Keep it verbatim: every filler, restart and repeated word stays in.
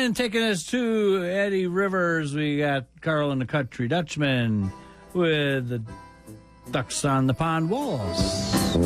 And taking us to Eddie Rivers, we got Carl and the Country Dutchman with the Ducks on the Pond Walls.